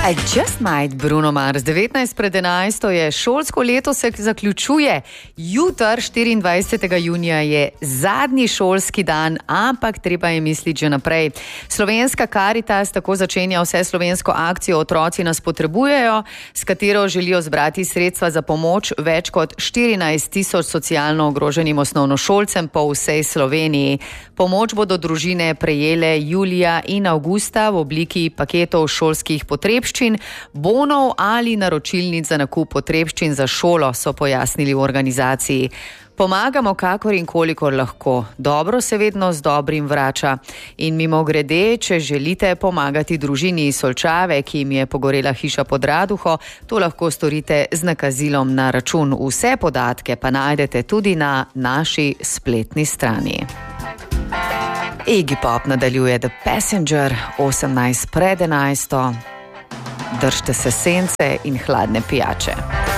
I just might, Bruno Mars. 19:11 je, šolsko leto se zaključuje. Jutr, 24. junija, je zadnji šolski dan, ampak treba je misliti že naprej. Slovenska Karitas tako začenja vseslovensko akcijo Otroci nas potrebujejo, s katero želijo zbrati sredstva za pomoč več kot 14.000 socialno ogroženim osnovnošolcem po vsej Sloveniji. Pomoč bodo družine prejele julija in avgusta v obliki paketov šolskih potrebščin, bonov ali naročilnic za nakup potrebščin za šolo, so pojasnili v organizaciji. Pomagamo kakor in kolikor lahko. Dobro se vedno z dobrim vrača. In mimogrede, če želite pomagati družini iz Solčave, ki jim je pogorela hiša pod Raduho, to lahko storite z nakazilom na račun. Vse podatke pa najdete tudi na naši spletni strani. Iggy Pop nadaljuje The Passenger, 18:11. Držite se sence in hladne pijače.